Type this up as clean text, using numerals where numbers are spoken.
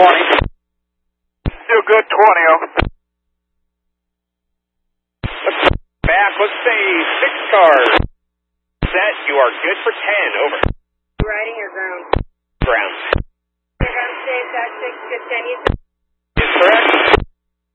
Still good, 20, over. Back, let's say 6 cars. Set, you are good for 10, over. Riding or ground? Ground. Ground safe, that 6, good 10,